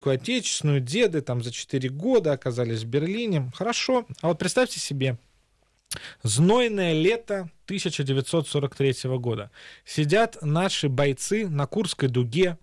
Отечественную, деды там за 4 года оказались в Берлине. Хорошо. А вот представьте себе, знойное лето 1943 года. Сидят наши бойцы на Курской дуге,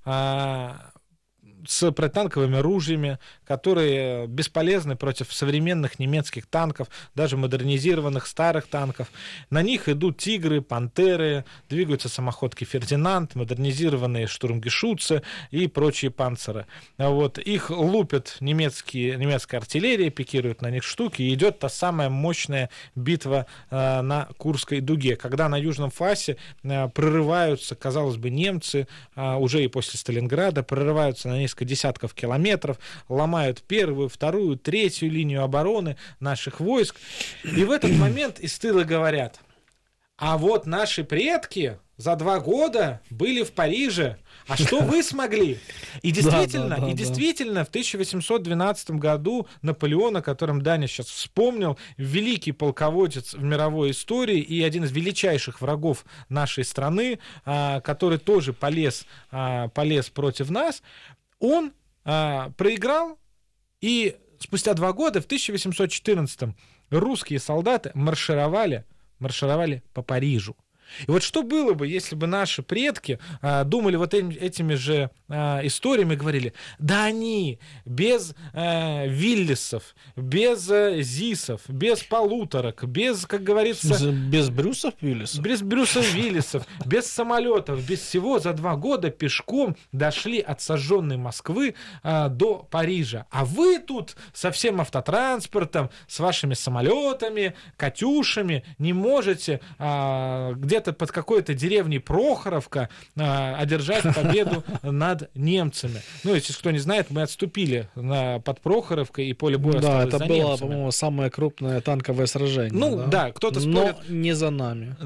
с противотанковыми ружьями, которые бесполезны против современных немецких танков, даже модернизированных старых танков. На них идут «Тигры», «Пантеры», двигаются самоходки «Фердинанд», модернизированные штурмгешутцы и прочие панцеры. Вот. Их лупят немецкая артиллерия, пикируют на них штуки, и идет та самая мощная битва на Курской дуге, когда на Южном фасе прорываются, казалось бы, немцы, уже и после Сталинграда, прорываются на несколько десятков километров, ломают первую, вторую, третью линию обороны наших войск. И в этот момент из тыла говорят: а вот наши предки за 2 года были в Париже, а что вы смогли? И действительно, в 1812 году Наполеон, о котором Даня сейчас вспомнил, великий полководец в мировой истории и один из величайших врагов нашей страны, который тоже полез против нас, он проиграл, и спустя 2 года, в 1814-м, русские солдаты маршировали по Парижу. И вот что было бы, если бы наши предки думали вот этими же историями, говорили: да они без Виллисов, без Зисов, без полуторок, без, как говорится... Без Брюсов Виллисов? Без Брюсов Виллисов, без самолетов, без всего за 2 года пешком дошли от сожженной Москвы до Парижа. А вы тут со всем автотранспортом, с вашими самолетами, катюшами не можете где-то под какой-то деревней Прохоровка одержать победу над немцами. Ну, если кто не знает, мы отступили под Прохоровкой, и поле боя осталось за немцами. Да, это было, по-моему, самое крупное танковое сражение. Ну, да, кто-то спорит... Но не за нами.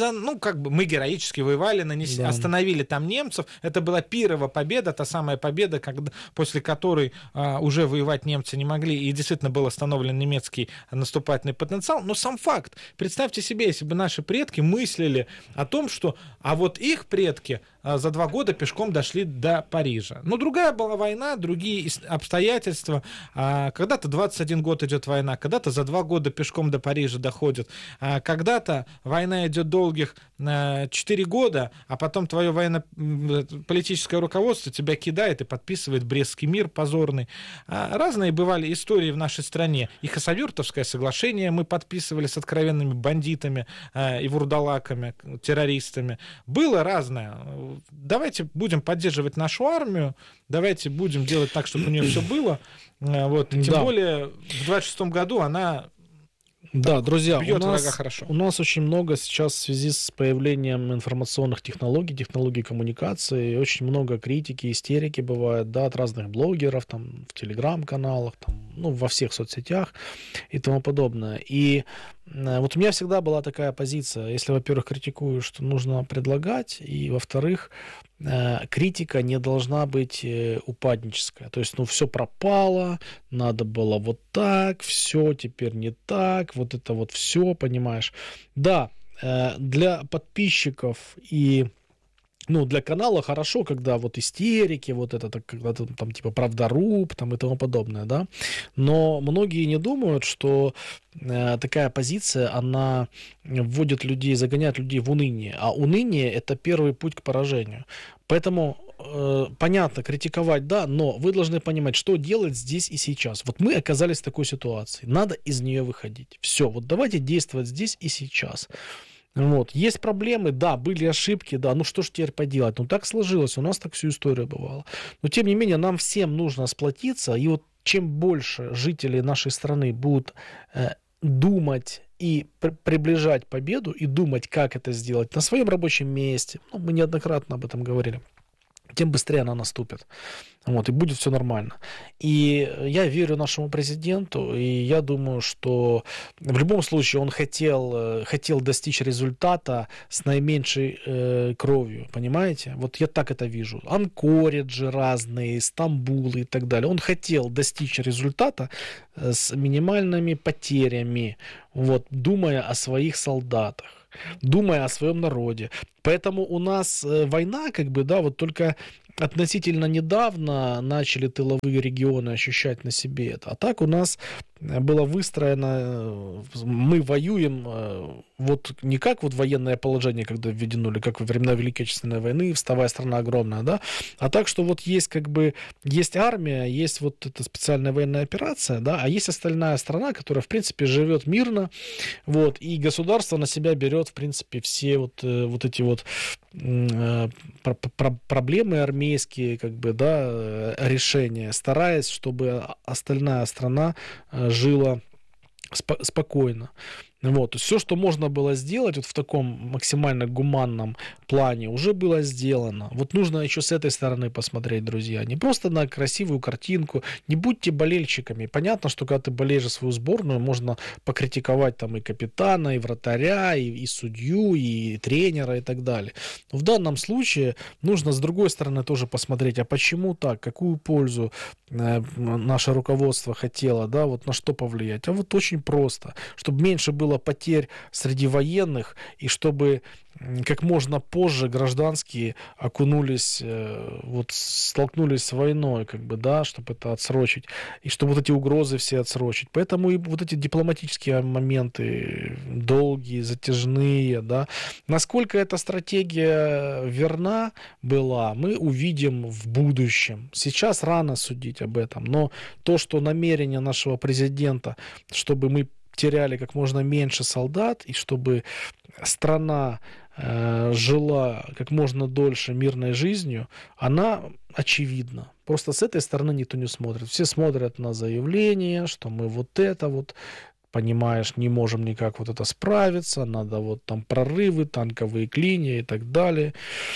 Мы героически воевали, остановили там немцев. Это была пирова победа, та самая победа, после которой уже воевать немцы не могли, и действительно был остановлен немецкий наступательный потенциал. Но сам факт, представьте себе, если бы наши предки мыслили о том, что вот их предки за 2 года пешком дошли до Парижа. Но другая была война, другие обстоятельства. Когда-то 21 год идет война, когда-то за 2 года пешком до Парижа доходят, когда-то война идет долгих 4 года, а потом твое военно-политическое руководство тебя кидает и подписывает Брестский мир позорный. Разные бывали истории в нашей стране. И Хасавюртовское соглашение мы подписывали с откровенными бандитами и вурдалаками, террористами. Было разное. Давайте будем поддерживать нашу армию, давайте будем делать так, чтобы у нее все было. Тем более в 26-м году она... Да, друзья, бьет врага хорошо. У нас очень много сейчас в связи с появлением информационных технологий коммуникации, очень много критики, истерики бывает, да, от разных блогеров, там, в телеграм-каналах, там, во всех соцсетях и тому подобное. И вот у меня всегда была такая позиция: если, во-первых, критикую, что нужно предлагать, и, во-вторых, критика не должна быть упадническая. То есть, все пропало, надо было вот так, все теперь не так, вот это вот все, понимаешь. Да, для подписчиков и для канала хорошо, когда вот истерики, вот это, когда там типа правдоруб там и тому подобное, да. Но многие не думают, что такая позиция, она вводит людей, загоняет людей в уныние. А уныние – это первый путь к поражению. Поэтому понятно, критиковать, да, но вы должны понимать, что делать здесь и сейчас. Вот мы оказались в такой ситуации, надо из нее выходить. Все, вот давайте действовать здесь и сейчас. Есть проблемы, да, были ошибки, да, что ж теперь поделать? Так сложилось, у нас так всю историю бывало. Но, тем не менее, нам всем нужно сплотиться, и вот чем больше жителей нашей страны будут думать и приближать победу, и думать, как это сделать на своем рабочем месте, мы неоднократно об этом говорили, тем быстрее она наступит. И будет все нормально. И я верю нашему президенту, и я думаю, что в любом случае он хотел достичь результата с наименьшей кровью, понимаете? Вот я так это вижу. Анкориджи разные, Стамбулы и так далее. Он хотел достичь результата с минимальными потерями, думая о своих солдатах, думая о своем народе. Поэтому у нас война, как бы, да, вот только относительно недавно начали тыловые регионы ощущать на себе это. А так у нас было выстроено, мы воюем вот не как вот военное положение, когда введено, или как во времена Великой Отечественной войны, вставая страна огромная, да, а так, что вот есть как бы, есть армия, есть вот эта специальная военная операция, да, а есть остальная страна, которая, в принципе, живет мирно, вот, и государство на себя берет, в принципе, все вот эти вот проблемы армейские, как бы, да, решения, стараясь, чтобы остальная страна жила спокойно. Вот. Все, что можно было сделать вот в таком максимально гуманном плане, уже было сделано. Вот нужно еще с этой стороны посмотреть, друзья. Не просто на красивую картинку. Не будьте болельщиками. Понятно, что когда ты болеешь за свою сборную, можно покритиковать там и капитана, и вратаря, и судью, и тренера, и так далее. Но в данном случае нужно с другой стороны тоже посмотреть, а почему так, какую пользу наше руководство хотело, да, вот на что повлиять. А вот очень просто, чтобы меньше было потерь среди военных, и чтобы как можно позже гражданские окунулись, вот столкнулись с войной, как бы, да, чтобы это отсрочить, и чтобы вот эти угрозы все отсрочить. Поэтому и вот эти дипломатические моменты долгие, затяжные, да, насколько эта стратегия верна была, мы увидим в будущем. Сейчас рано судить об этом, но то, что намерение нашего президента, чтобы мы теряли как можно меньше солдат, и чтобы страна жила как можно дольше мирной жизнью, она очевидна. Просто с этой стороны никто не смотрит. Все смотрят на заявление, что мы вот это вот, понимаешь, не можем никак вот это справиться, надо вот там прорывы, танковые клинья и так далее.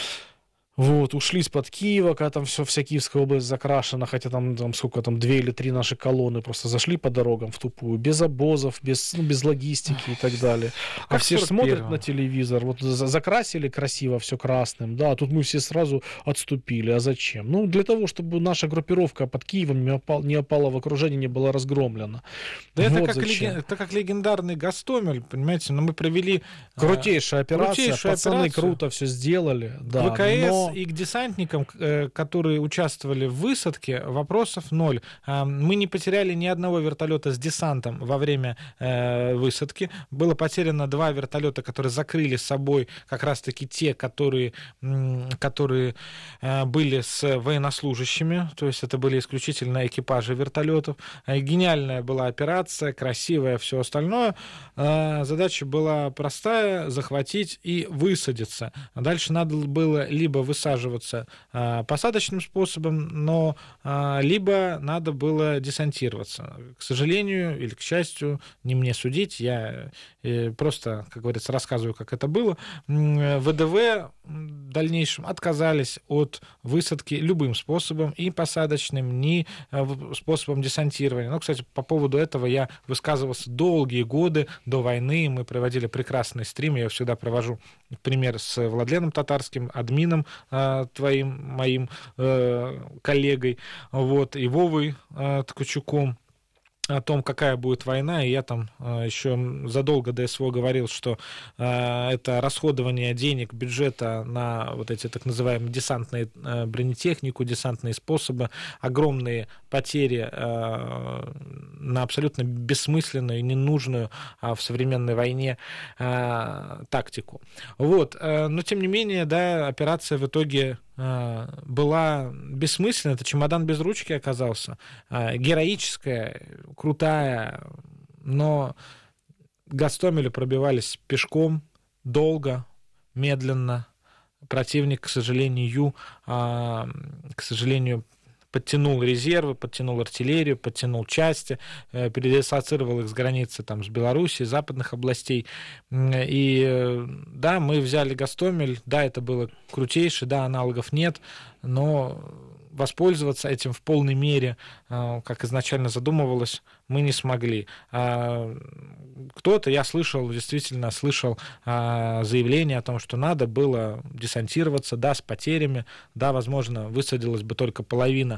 Вот, ушли из-под Киева, когда там вся Киевская область закрашена, хотя там сколько там, 2 или 3 наши колонны просто зашли по дорогам в тупую, без обозов, без логистики и так далее. А все же смотрят на телевизор, вот закрасили красиво все красным, да, а тут мы все сразу отступили. А зачем? Ну, для того, чтобы наша группировка под Киевом не опала в окружение, не была разгромлена. Да вот это как легендарный Гастомель, понимаете, но мы провели... Крутейшая операция, пацаны круто все сделали. Да, ВКС и к десантникам, которые участвовали в высадке, вопросов ноль. Мы не потеряли ни одного вертолета с десантом во время высадки. Было потеряно 2 вертолета, которые закрыли с собой как раз-таки те, которые были с военнослужащими, то есть это были исключительно экипажи вертолетов. Гениальная была операция, красивая, все остальное. Задача была простая — захватить и высадиться. Дальше надо было либо высаживаться посадочным способом, но либо надо было десантироваться. К сожалению или к счастью, не мне судить, я просто, как говорится, рассказываю, как это было. ВДВ в дальнейшем отказались от высадки любым способом, и посадочным, ни способом десантирования. Ну, кстати, по поводу этого я высказывался долгие годы до войны. Мы проводили прекрасный стрим, я его всегда провожу, например, с Владленом Татарским, админом твоим, моим коллегой, вот, и Вовой Ткачуком, о том, какая будет война, и я там еще задолго до СВО говорил, что это расходование денег, бюджета на вот эти так называемые десантные бронетехнику, десантные способы, огромные потери на абсолютно бессмысленную и ненужную в современной войне тактику. Вот. Но, тем не менее, да, операция в итоге была бессмысленная, это чемодан без ручки оказался, героическая, крутая, но к Гастомелю пробивались пешком, долго, медленно. Противник, к сожалению, подтянул резервы, подтянул артиллерию, подтянул части, передислоцировал их с границы там, с Белоруссией, западных областей. И да, мы взяли Гастомель, да, это было крутейшее, да, аналогов нет, но воспользоваться этим в полной мере, как изначально задумывалось, мы не смогли. Кто-то, я действительно слышал заявление о том, что надо было десантироваться, да, с потерями, да, возможно, высадилась бы только половина.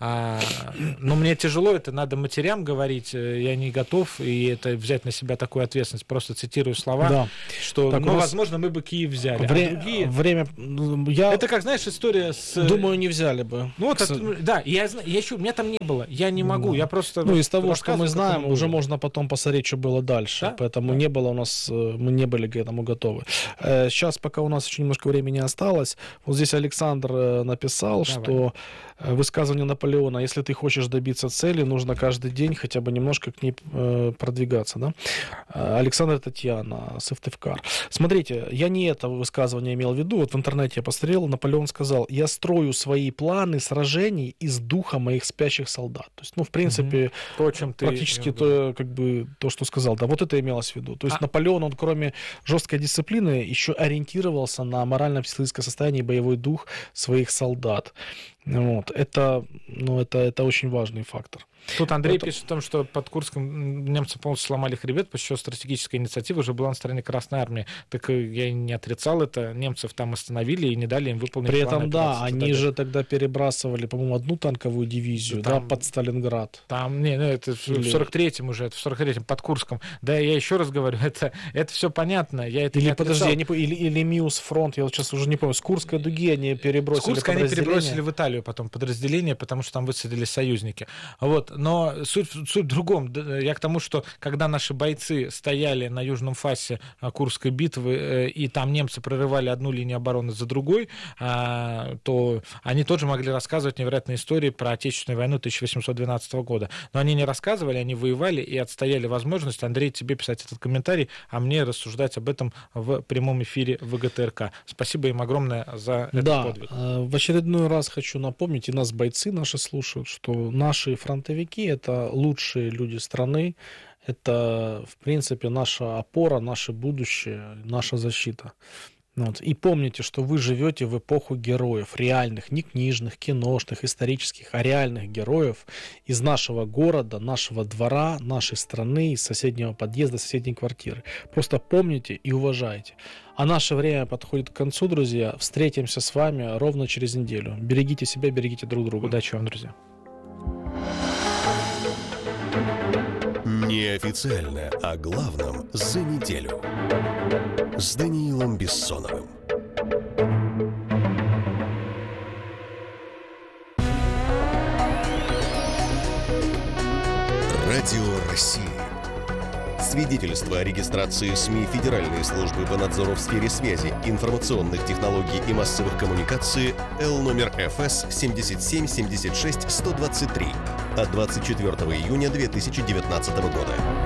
Но мне тяжело, это надо матерям говорить, я не готов, и это взять на себя такую ответственность. Просто цитирую слова, Да. что, Так, возможно, мы бы Киев взяли. Время... Это как, знаешь, история с... Думаю, не взяли бы. Ну, да, я еще, у меня там не было, я не могу, я просто... из того, что мы знаем, уже можно потом посмотреть, что было дальше. Да? Поэтому не было у нас, мы не были к этому готовы. Сейчас, пока у нас еще немножко времени осталось, вот здесь Александр написал, что высказывание Наполеона: если ты хочешь добиться цели, нужно каждый день хотя бы немножко к ней продвигаться. Да? Александр и Татьяна, Сыктывкар. Смотрите, я не это высказывание имел в виду. Вот в интернете я посмотрел, Наполеон сказал: я строю свои планы сражений из духа моих спящих солдат. То есть, в принципе, то, о чем ты практически то, что сказал. Да, вот это имелось в виду. То есть Наполеон, он кроме жесткой дисциплины еще ориентировался на морально-психологическое состояние и боевой дух своих солдат. Вот. Это очень важный фактор. Тут Андрей пишет о том, что под Курском немцы полностью сломали хребет, после чего стратегическая инициатива уже была на стороне Красной Армии. Так я не отрицал это. Немцев там остановили и не дали им выполнить план операции. При этом, они же тогда перебрасывали, по-моему, одну танковую дивизию, там, под Сталинград. Там, это в 43-м уже, это в 43-м под Курском. Да, я еще раз говорю, это все понятно. Я это не отрицал. Или Миус фронт, я сейчас уже не помню, с Курской дуги они перебросили. С Курска они перебросили в Италию потом подразделение, потому что там высадились союзники. Вот. Но суть в другом. Я к тому, что когда наши бойцы стояли на южном фасе Курской битвы, и там немцы прорывали одну линию обороны за другой, то они тоже могли рассказывать невероятные истории про Отечественную войну 1812 года. Но они не рассказывали, они воевали и отстояли возможность, Андрей, тебе писать этот комментарий, а мне рассуждать об этом в прямом эфире ВГТРК. Спасибо им огромное за этот подвиг. В очередной раз хочу напомнить, и нас бойцы наши слушают, что наши фронтовики — это лучшие люди страны, это, в принципе, наша опора, наше будущее, наша защита. Вот. И помните, что вы живете в эпоху героев, реальных, не книжных, киношных, исторических, а реальных героев из нашего города, нашего двора, нашей страны, из соседнего подъезда, соседней квартиры. Просто помните и уважайте. А наше время подходит к концу, друзья. Встретимся с вами ровно через неделю. Берегите себя, берегите друг друга. Удачи вам, друзья. Неофициально о главном за неделю с Даниилом Бессоновым. Радио России. Свидетельство о регистрации СМИ Федеральной службы по надзору в сфере связи, информационных технологий и массовых коммуникаций Л номер ФС 7776-123 от 24 июня 2019 года.